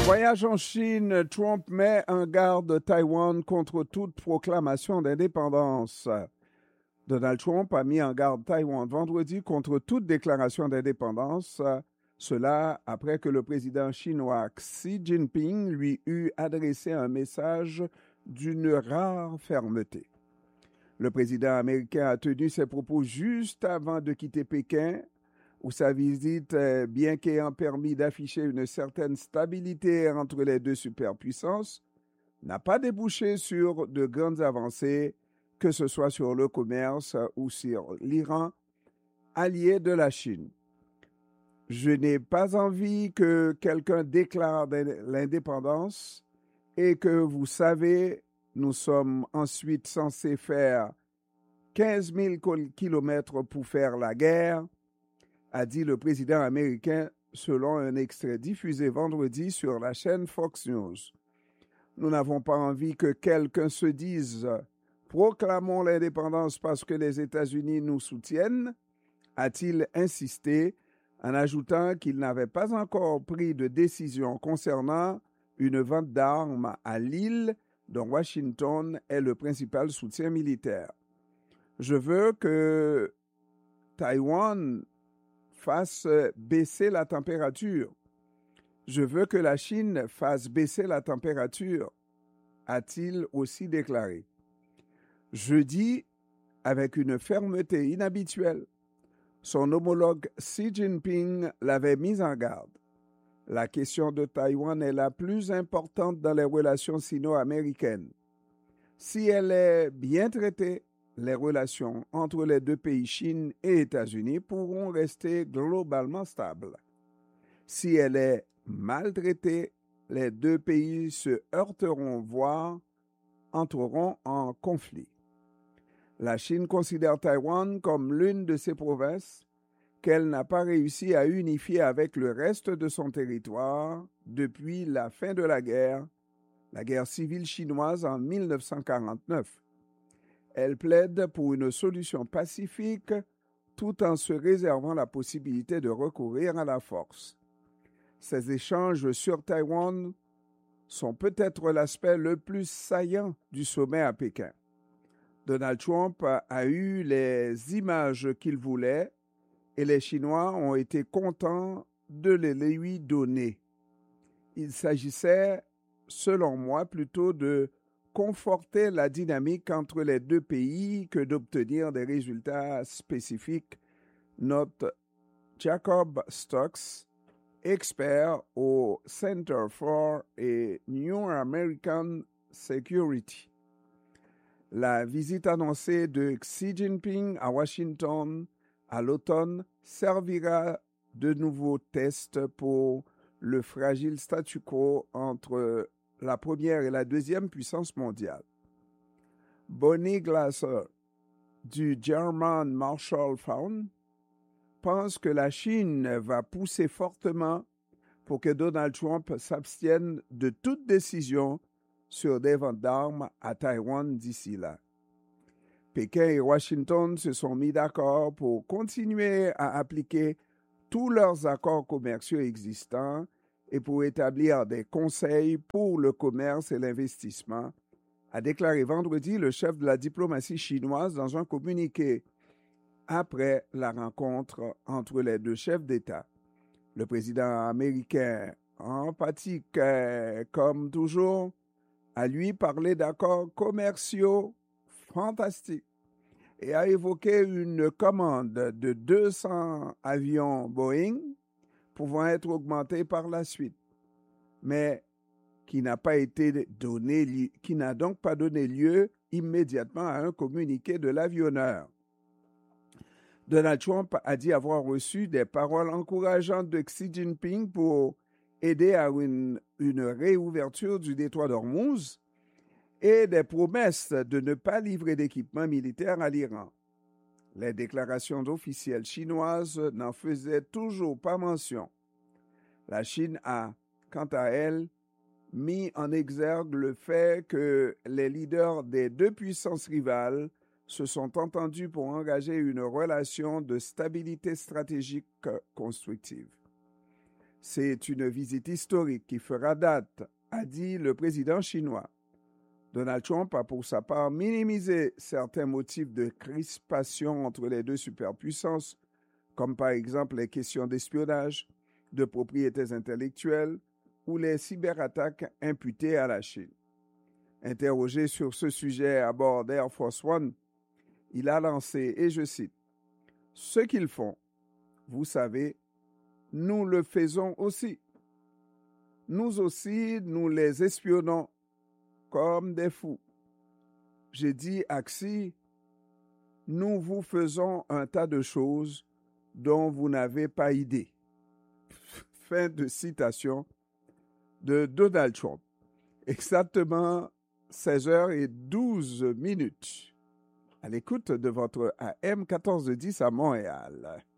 Voyage en Chine, Trump met en garde Taïwan contre toute proclamation d'indépendance. Donald Trump a mis en garde Taïwan vendredi contre toute déclaration d'indépendance, cela après que le président chinois Xi Jinping lui eut adressé un message d'une rare fermeté. Le président américain a tenu ses propos juste avant de quitter Pékin, où sa visite, bien qu'ayant permis d'afficher une certaine stabilité entre les deux superpuissances, n'a pas débouché sur de grandes avancées, que ce soit sur le commerce ou sur l'Iran, allié de la Chine. Je n'ai pas envie que quelqu'un déclare l'indépendance et que, vous savez, nous sommes ensuite censés faire 15 000 kilomètres pour faire la guerre, a dit le président américain selon un extrait diffusé vendredi sur la chaîne Fox News. Nous n'avons pas envie que quelqu'un se dise « Proclamons l'indépendance parce que les États-Unis nous soutiennent », a-t-il insisté en ajoutant qu'il n'avait pas encore pris de décision concernant une vente d'armes à l'île dont Washington est le principal soutien militaire. Je veux que Taïwan fasse baisser la température. Je veux que la Chine fasse baisser la température, a-t-il aussi déclaré. Jeudi, avec une fermeté inhabituelle, son homologue Xi Jinping l'avait mis en garde. La question de Taïwan est la plus importante dans les relations sino-américaines. Si elle est bien traitée, les relations entre les deux pays, Chine et États-Unis, pourront rester globalement stables. Si elle est maltraitée, les deux pays se heurteront, voire entreront en conflit. La Chine considère Taïwan comme l'une de ses provinces qu'elle n'a pas réussi à unifier avec le reste de son territoire depuis la fin de la guerre civile chinoise en 1949. Elle plaide pour une solution pacifique tout en se réservant la possibilité de recourir à la force. Ces échanges sur Taïwan sont peut-être l'aspect le plus saillant du sommet à Pékin. Donald Trump a eu les images qu'il voulait et les Chinois ont été contents de les lui donner. Il s'agissait, selon moi, plutôt de conforter la dynamique entre les deux pays que d'obtenir des résultats spécifiques, note Jacob Stokes, expert au Center for a New American Security. La visite annoncée de Xi Jinping à Washington à l'automne servira de nouveau test pour le fragile statu quo entre la première et la deuxième puissance mondiale. Bonnie Glasser du German Marshall Fund pense que la Chine va pousser fortement pour que Donald Trump s'abstienne de toute décision sur des ventes d'armes à Taïwan d'ici là. Pékin et Washington se sont mis d'accord pour continuer à appliquer tous leurs accords commerciaux existants et pour établir des conseils pour le commerce et l'investissement, a déclaré vendredi le chef de la diplomatie chinoise dans un communiqué après la rencontre entre les deux chefs d'État. Le président américain, empathique comme toujours, a lui parlé d'accords commerciaux fantastiques et a évoqué une commande de 200 avions Boeing pouvant être augmentés par la suite, mais qui n'a donc pas donné lieu immédiatement à un communiqué de l'avionneur. Donald Trump a dit avoir reçu des paroles encourageantes de Xi Jinping pour aider à une réouverture du détroit d'Ormuz et des promesses de ne pas livrer d'équipements militaires à l'Iran. Les déclarations officielles chinoises n'en faisaient toujours pas mention. La Chine a, quant à elle, mis en exergue le fait que les leaders des deux puissances rivales se sont entendus pour engager une relation de stabilité stratégique constructive. C'est une visite historique qui fera date, a dit le président chinois. Donald Trump a pour sa part minimisé certains motifs de crispation entre les deux superpuissances, comme par exemple les questions d'espionnage, de propriétés intellectuelles ou les cyberattaques imputées à la Chine. Interrogé sur ce sujet à bord d'Air Force One, il a lancé, et je cite, « Ce qu'ils font, vous savez, nous le faisons aussi. Nous aussi, nous les espionnons comme des fous. J'ai dit à Xi, nous vous faisons un tas de choses dont vous n'avez pas idée. » Fin de citation de Donald Trump. Exactement 16h12 à l'écoute de votre AM 1410 à Montréal.